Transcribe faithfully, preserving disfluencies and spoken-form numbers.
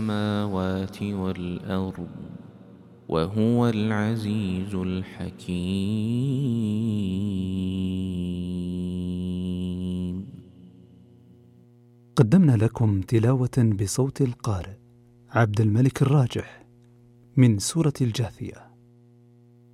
السماوات والأرض وهو العزيز الحكيم. قدمنا لكم تلاوة بصوت القارئ عبد الملك الراجح من سورة الجاثية.